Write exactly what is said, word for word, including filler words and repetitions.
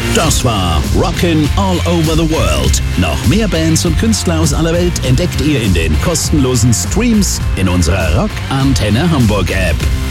Das war Rockin' All Over the World. Noch mehr Bands und Künstler aus aller Welt entdeckt ihr in den kostenlosen Streams in unserer Rock Antenne Hamburg App.